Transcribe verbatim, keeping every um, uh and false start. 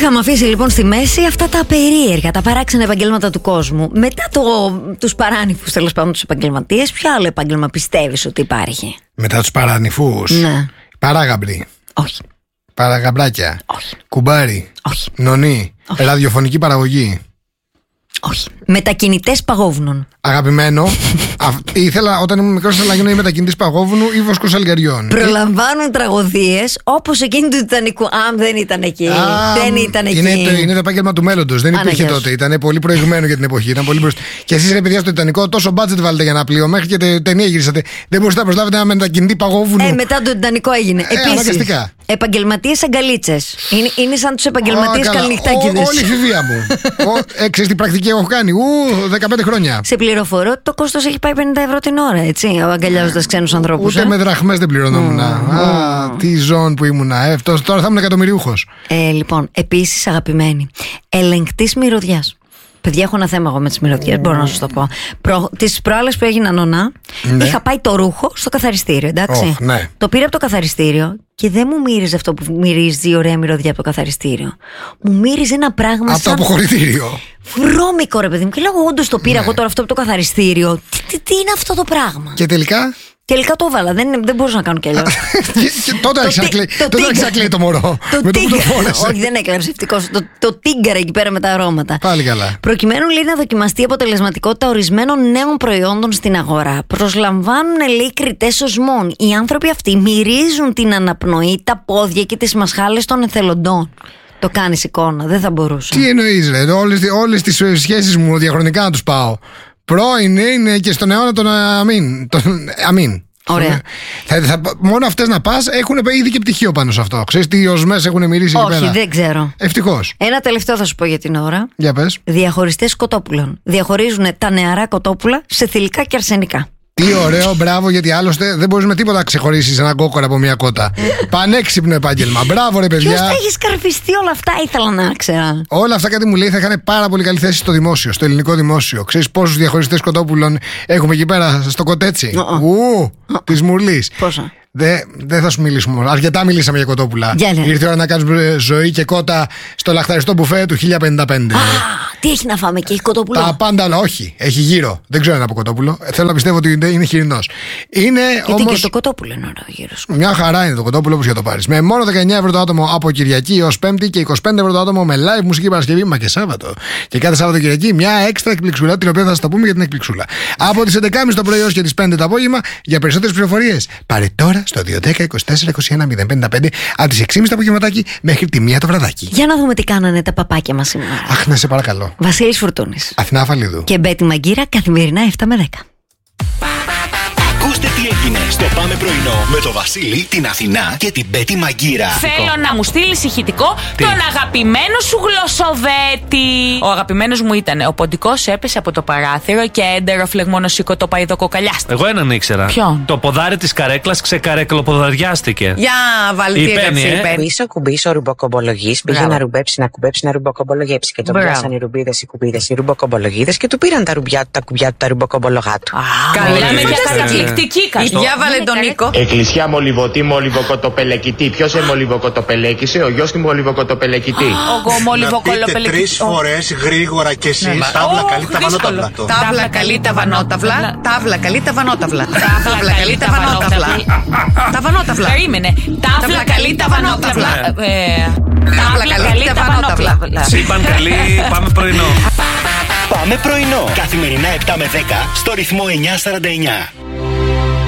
Είχαμε αφήσει λοιπόν στη μέση αυτά τα περίεργα, τα παράξενα επαγγέλματα του κόσμου. Μετά το, τους παράνυφους, τέλος πάντων, τους επαγγελματίες, ποιο άλλο επάγγελμα πιστεύεις ότι υπάρχει? Μετά τους παρανυφούς. Ναι. Παράγαμπροι. Όχι. Παραγαμπράκια. Όχι. Κουμπάρι. Όχι. Νονί. Όχι. Ραδιοφωνική παραγωγή. Όχι. Μετακινητές παγόβουνων. Αγαπημένο. α, ήθελα όταν ήμουν μικρός ήθελα να γίνω ή μετακινητής παγόβουνου ή βοσκός αλγαριών. Προλαμβάνουν τραγωδίες όπως εκείνη του Τιτανικού. Αν δεν ήταν εκεί. Α, δεν ήταν είναι εκεί. Το, είναι το επάγγελμα του μέλλοντος. Δεν υπήρχε Αναγκαίος. τότε. Ήταν πολύ προηγμένο για την εποχή. Ήταν πολύ μπροστά. Και εσείς, ρε παιδιά, στο Τιτανικό τόσο μπάτζετ βάλετε για ένα πλοίο. Μέχρι και τε, ταινία γυρίσατε. Δεν μπορούσατε να προσλάβετε ένα μετακινητή παγόβουνο. Ε, μετά το Τιτανικό έγινε. Ε, Επίσης, αναγκαστικά. επαγγελματίες αγκαλίτσες. Είναι, είναι σαν τους επαγγελματίες καληνυχτάκηδες. Όλη η εφηβεία μου. ε, ξέρεις τι πρακτική έχω κάνει. Ου, δεκαπέντε χρόνια. Σε πληροφορώ ότι το κόστος έχει πάει πενήντα ευρώ την ώρα, έτσι, αγκαλιάζοντας ξένους ανθρώπους. Ούτε ε? με δραχμές δεν πληρωνόμουν. Mm. Α, τι ζών που ήμουνα. Ε, τώρα θα ήμουν εκατομμυριούχος. Ε, λοιπόν, επίσης αγαπημένη, ελεγκτής μυρωδιάς. Παιδιά, έχω ένα θέμα εγώ με τις μυρωδιές, μπορώ να σας το πω. Προ... Τις προάλλες που έγινα νονά, Ναι. είχα πάει το ρούχο στο καθαριστήριο, εντάξει. Oh, ναι. Το πήρα από το καθαριστήριο και δεν μου μύριζε αυτό που μυρίζει η ωραία μυρωδιά από το καθαριστήριο. Μου μύριζε ένα πράγμα Από το σαν αποχωρητήριο. βρώμικο, ρε παιδί μου. Και λέω, όντως το πήρα Ναι. εγώ τώρα αυτό από το καθαριστήριο. Τι, τι, τι είναι αυτό το πράγμα? Και τελικά. Τελικά το έβαλα, δεν, δεν μπορούσα να κάνω κι αλλιώς. και, και τότε άρχισε να κλαίει- τότε άρχισε να κλαίει το μωρό. Το με το που το τίγκα. φόρεσε. Όχι, δεν έκλαψε, ευτυχώς. Το, το τίγκαρα εκεί πέρα με τα αρώματα. Πάλι καλά. Προκειμένου, λέει, να δοκιμαστεί η αποτελεσματικότητα ορισμένων νέων προϊόντων στην αγορά, προσλαμβάνουν, λέει, κριτές οσμών. Οι άνθρωποι αυτοί μυρίζουν την αναπνοή, τα πόδια και τις μασχάλες των εθελοντών. Το κάνεις εικόνα, δεν θα μπορούσα. Τι εννοείς, ρε. Όλες, όλες τις σχέσεις μου διαχρονικά να τους πάω. Πρώην είναι και στον αιώνα τον αμήν. Τον αμήν. Ωραία. Θα, θα, μόνο αυτές να πας έχουν ήδη και πτυχίο πάνω σε αυτό. Ξέρεις τι οσμές έχουν μυρίσει εκεί Όχι, πέρα. δεν ξέρω. Ευτυχώς. Ένα τελευταίο θα σου πω για την ώρα. Για πες. Διαχωριστές κοτόπουλων. Διαχωρίζουν τα νεαρά κοτόπουλα σε θηλυκά και αρσενικά. Τι ωραίο, μπράβο, γιατί άλλωστε δεν μπορείς με τίποτα να ξεχωρίσεις ένα κόκορα από μια κότα. Πανέξυπνο επάγγελμα. Μπράβο, ρε παιδιά. Ποιος τα έχει σκαρφιστεί όλα αυτά, ήθελα να ξέρω. Όλα αυτά κάτι μου λέει θα είχαν πάρα πολύ καλή θέση στο δημόσιο, στο ελληνικό δημόσιο. Ξέρεις πόσους διαχωριστές κοτόπουλων έχουμε εκεί πέρα στο κοτέτσι. Uh-uh. Ου, της Μουρλής. Πόσα? Δεν δε θα σου μιλήσουμε. Αρκετά μιλήσαμε για κοτόπουλα. Για ναι. Ήρθε η ώρα να κάνεις ζωή και κότα στο λαχταριστό μπουφέ του χίλια πενήντα πέντε. Α, τι έχει να φάμε και έχει κοτόπουλο? Τα πάντα όλα, όχι. Έχει γύρο. Δεν ξέρω αν είναι από κοτόπουλο. Θέλω να πιστεύω ότι είναι χοιρινός. Είναι Γιατί όμως. και το κοτόπουλο είναι ωραίο γύρω σου. Μια χαρά είναι το κοτόπουλο όπως για το πάρεις. Με μόνο δεκαεννιά ευρώ το άτομο από Κυριακή έως Πέμπτη και είκοσι πέντε ευρώ το άτομο με live μουσική Παρασκευή, μα και Σάββατο. Και κάθε Σάββατο Κυριακή μια έξτρα εκπληξούλα, την οποία θα σας τα πούμε για την εκπληξούλα. Από τις έντεκα και μισή το πρωί έως και τις πέντε το απόγευμα. Για περισσότερες πληροφορίες πάρε τώρα στο δύο ένα μηδέν είκοσι τέσσερα είκοσι ένα μηδέν πενήντα πέντε από τις έξι και μισή το απογευματάκι μέχρι τη μία το βραδάκι. Για να δούμε τι κάνανε τα παπάκια μας σήμερα. Αχ, να σε παρακαλώ. Βασίλης Φουρτούνης Αθηνά Αφαλίδου και Μπέτη Μαγκύρα, καθημερινά επτά με δέκα. Ακούστε τι έγινε στο Πάμε Πρωινό με το Βασίλη, την Αθηνά και την Μπέτη Μαγκύρα. Θέλω να μου στείλει ηχητικό τον αγαπημένο σου γλωσσοδέτη. Ο αγαπημένος μου ήταν ο ποντικός έπεσε από το παράθυρο και έντερο φλεγμόνο σήκω το παϊδοκοκαλιάστη. Εγώ έναν ήξερα. Ποιον? Το ποδάρι της καρέκλας ξεκαρεκλοποδαριάστηκε. Για βάλει Η τι Πέννη, έγραψε ε. η Πέννη. Κουμπίσω, κουμπίσω, ρουμποκομπολογής. Πήγε Μπράβο. να ρουμπέψει, να κουμπέψει, να ρουμποκομπολογέψει. Και τον Μπράβο. πιάσαν οι ρουμπίδες, οι κουμπίδες, οι ρουμποκομπολογίδες και του πήραν τα ρουμπιά του, τα κουμπιά του, τα ρουμποκομπολογά του. Καλά, Πολύ μιλάμε για ωραία. καταπληκτική καστό. Για βάλε τον Νίκο. Εκκλησιά μολυβωτή μολυβοκοτοπελεκητή. Ποιος σε μολυβοκοτοπελέκησε? Ο γιος του μολυβοκοτοπελεκητή. Ο γομολιβοκολοπελεκητής. Τρεις φορές γρήγορα κι εσείς. Τάβλα καλή τα βανόταυλα. Τάβλα καλή τα βανόταυλα. Τάβλα καλή τα βανόταυλα. Τάβλα καλή τα βανόταυλα. Τα βανόταυλα. Περίμενε. Τάβλα καλή τα βανόταυλα. Ε, Τάβλα καλή τα βανόταυλα. Σύμπαν καλή, πάμε πρωινό. Πάμε Πρωινό. Καθημερινά επτά με δέκα στο ρυθμό εννιά σαράντα εννιά.